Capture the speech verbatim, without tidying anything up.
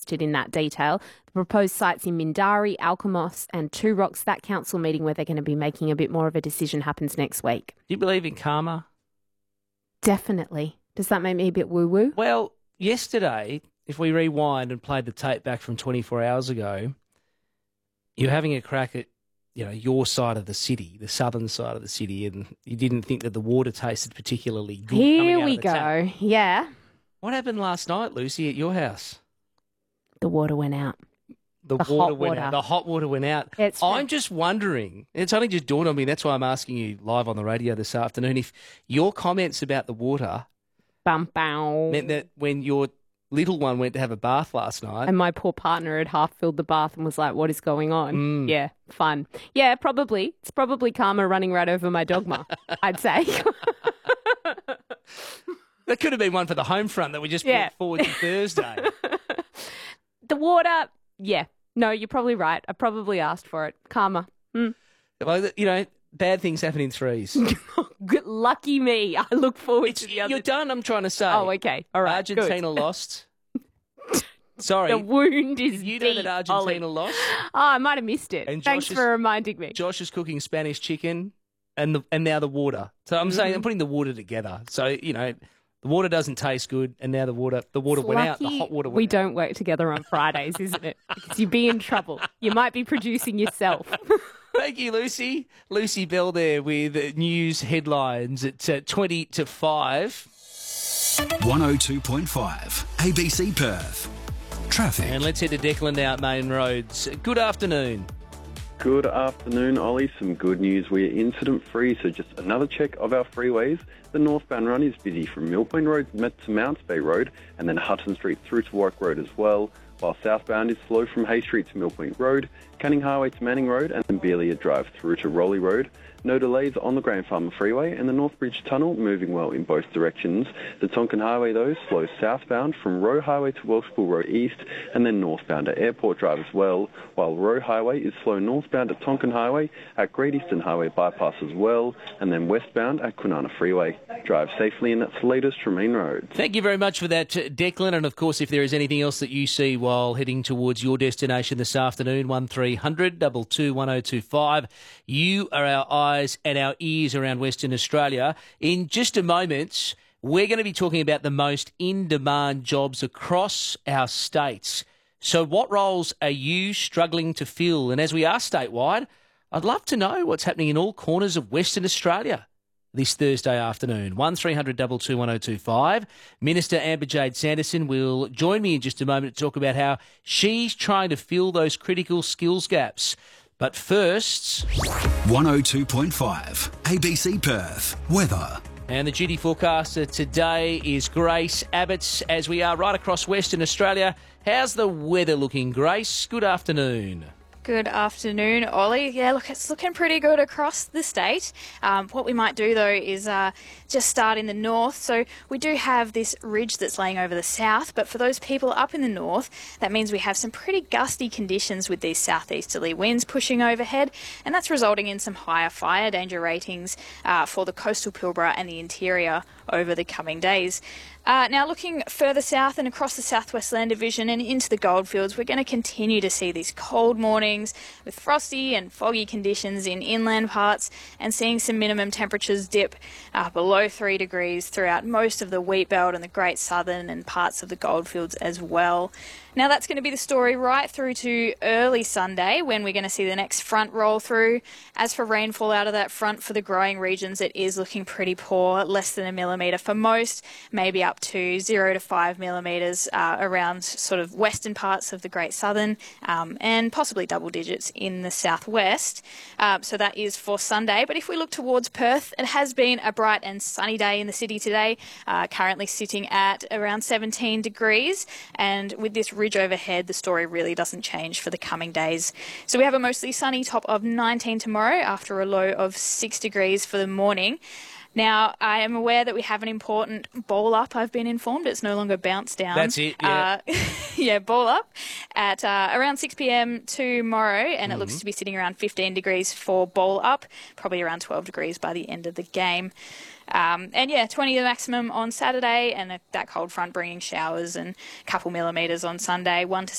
interested in that detail. The proposed sites in Mindari, Alkimos and Two Rocks, that council meeting where they're going to be making a bit more of a decision happens next week. Do you believe in karma? Definitely. Does that make me a bit woo-woo? Well, yesterday, if we rewind and played the tape back from twenty-four hours ago, you're having a crack at, you know, your side of the city, the southern side of the city, and you didn't think that the water tasted particularly good. Here we the go. tap. Yeah. What happened last night, Lucy, at your house? The water went out. The, The water hot went water. out. The hot water went out. It's I'm just wondering, it's only just dawned on me, that's why I'm asking you live on the radio this afternoon, if your comments about the water Bum, bow. meant that when your little one went to have a bath last night. And my poor partner had half filled the bath and was like, what is going on? Mm. Yeah, fun. Yeah, probably. It's probably karma running right over my dogma, I'd say. That could have been one for the home front that we just Yeah. put forward to Thursday. The water, yeah. No, you're probably right. I probably asked for it. Karma. Mm. Well, you know, bad things happen in threes. Good, lucky me. I look forward It's, to the other. you're done, I'm trying to say. Oh, okay. All right. Argentina good. lost. Sorry. The wound is You know deep, that Ollie. Argentina lost? Oh, I might have missed it. And Thanks Josh is- for reminding me. Josh is cooking Spanish chicken and the, and now the water. So I'm saying I'm putting the water together. So, you know, the water doesn't taste good and now the water the water It's went out. The lucky hot water went we out. don't work together on Fridays, isn't it? Because you'd be in trouble. You might be producing yourself. Thank you, Lucy. Lucy Bell there with news headlines at uh, twenty to five. one oh two point five A B C Perth. Traffic. And let's head to Declan now at Main Roads. Good afternoon. Good afternoon, Ollie. Some good news. We're incident-free, so just another check of our freeways. The northbound run is busy from Mill Point Road to Mounts Bay Road and then Hutton Street through to Warwick Road as well, while southbound is slow from Hay Street to Mill Point Road, Canning Highway to Manning Road and then Beelia Drive through to Rowley Road. No delays on the Grand Farmer Freeway and the Northbridge Tunnel moving well in both directions. The Tonkin Highway, though, slows southbound from Roe Highway to Welshpool Road East and then northbound at Airport Drive as well, while Roe Highway is slow northbound at Tonkin Highway, at Great Eastern Highway Bypass as well, and then westbound at Kwinana Freeway. Drive safely, and that's the latest from Main Roads. Thank you very much for that, uh, Declan. And, of course, if there is anything else that you see while heading towards your destination this afternoon, one three hundred two two one oh two five. You are our eyes and our ears around Western Australia. In just a moment, we're going to be talking about the most in-demand jobs across our states. So what roles are you struggling to fill? And as we are statewide, I'd love to know what's happening in all corners of Western Australia this Thursday afternoon. one three hundred two two one oh two five. Minister Amber Jade Sanderson will join me in just a moment to talk about how she's trying to fill those critical skills gaps. But first, one oh two point five A B C Perth. Weather. and the duty forecaster today is Grace Abbots, as we are right across Western Australia. How's the weather looking, Grace? Good afternoon. Good afternoon, Ollie. Yeah, look, it's looking pretty good across the state. Um, what we might do, though, is uh, just start in the north. So we do have this ridge that's laying over the south, but for those people up in the north, that means we have some pretty gusty conditions with these southeasterly winds pushing overhead, and that's resulting in some higher fire danger ratings uh, for the coastal Pilbara and the interior over the coming days. Uh, now, looking further south and across the Southwest Land Division and into the goldfields, we're going to continue to see these cold mornings with frosty and foggy conditions in inland parts and seeing some minimum temperatures dip uh, below three degrees throughout most of the wheat belt and the Great Southern and parts of the goldfields as well. Now, that's going to be the story right through to early Sunday when we're going to see the next front roll through. As for rainfall out of that front for the growing regions, it is looking pretty poor, less than a millimetre for most, maybe up to zero to five millimetres uh, around sort of western parts of the Great Southern um, and possibly double digits in the southwest. Uh, so that is for Sunday. But if we look towards Perth, it has been a bright and sunny day in the city today, uh, currently sitting at around seventeen degrees. And with this ridge overhead, the story really doesn't change for the coming days. So we have a mostly sunny top of nineteen tomorrow after a low of six degrees for the morning. Now, I am aware that we have an important ball up. I've been informed it's no longer bounce down. That's it, yeah. Uh, yeah, ball up at uh, around six p.m. tomorrow, and Mm-hmm. it looks to be sitting around fifteen degrees for ball up, probably around twelve degrees by the end of the game. Um, and yeah, twenty the maximum on Saturday, and that cold front bringing showers and a couple millimetres on Sunday, one to